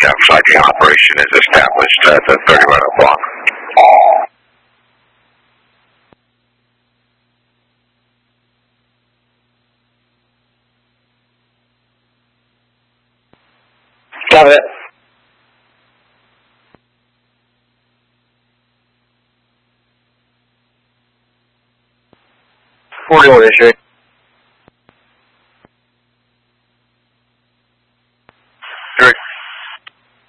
flagging operation is established at the 30-minute block. Got it. 41 issue.